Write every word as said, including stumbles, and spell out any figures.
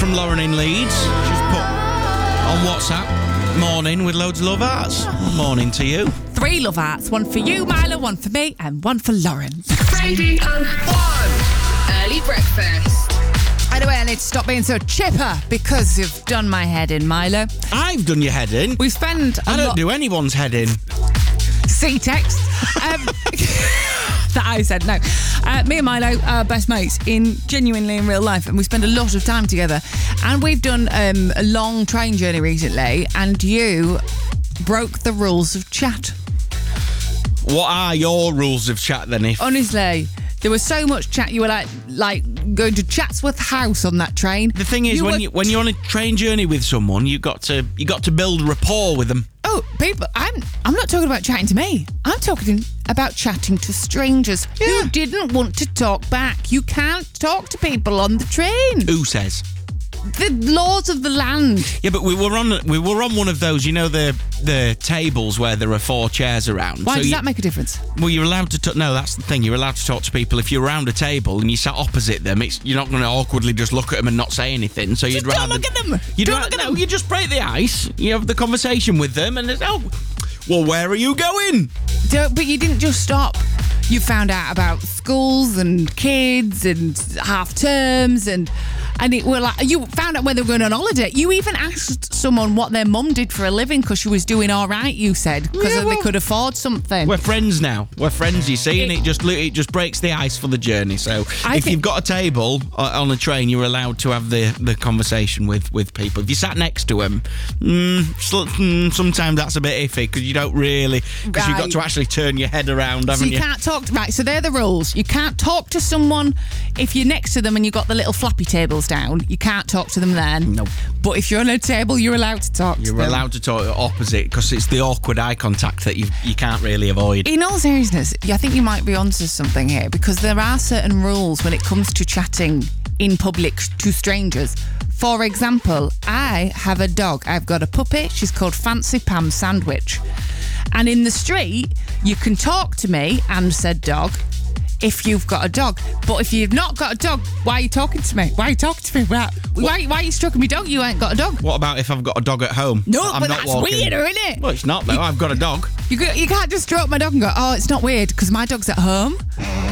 from Lauren in Leeds. She's put on WhatsApp, morning with loads of love hearts. Morning to you. Three love hearts. One for you, Milo, one for me, and one for Lauren. Radio One. Early breakfast. Anyway, I need to stop being so chipper because you've done my head in, Milo. I've done your head in. We spend a I don't lot... do anyone's head in. See text. Um, that I said, no. Uh, me and Milo are best mates in genuinely in real life, and we spend a lot of time together. And we've done um, a long train journey recently, and you broke the rules of chat. What are your rules of chat then? If Honestly, there was so much chat. You were like, like going to Chatsworth House on that train. The thing is, you when were... you when you're on a train journey with someone, you got to you got to build rapport with them. Oh, people! I'm I'm not talking about chatting to me. I'm talking about chatting to strangers Yeah. who didn't want to talk back. You can't talk to people on the train. Who says? The laws of the land. Yeah, but we were on we were on one of those, you know, the the tables where there are four chairs around. Why So does you, that make a difference? Well, you're allowed to. T- no, that's the thing. You're allowed to talk to people if you're around a table and you sat opposite them. It's you're not going to awkwardly just look at them and not say anything. So you'd Just rather don't look at them. You'd Don't ra- look at no, them. you just break the ice. You have the conversation with them, and it's oh, well, where are you going? Don't, but you didn't just stop. You found out about schools and kids and half terms and and it were like you found out where they were going on holiday. You even asked someone what their mum did for a living because she was doing all right. You said because Yeah, they well, could afford something. We're friends now. We're friends, you see, and It- it just it just breaks the ice for the journey. So I if think- you've got a table uh, on a train, you're allowed to have the, the conversation with, with people. If you sat next to them, mm, sl- mm, sometimes that's a bit iffy because you don't really because you've got Right. to actually turn your head around, So haven't you you? can't talk to, right, so they're the rules. You can't talk to someone if you're next to them and you've got the little floppy tables down. You can't talk to them then. No. But if you're on a table, you're allowed to talk to You're them. allowed to talk opposite because it's the awkward eye contact that you you can't really avoid. In all seriousness, I think you might be onto something here because there are certain rules when it comes to chatting in public to strangers. For example, I have a dog. I've got a puppy. She's called Fancy Pam Sandwich. And in the street, you can talk to me and said dog if you've got a dog. But if you've not got a dog, why are you talking to me? Why are you talking to me? Why, why, why are you stroking me dog? You ain't got a dog. What about if I've got a dog at home? No, I'm but not that's walking. weirder, isn't it? Well, it's not though. I've got a dog. You, you can't just stroke my dog and go, oh, it's not weird because my dog's at home.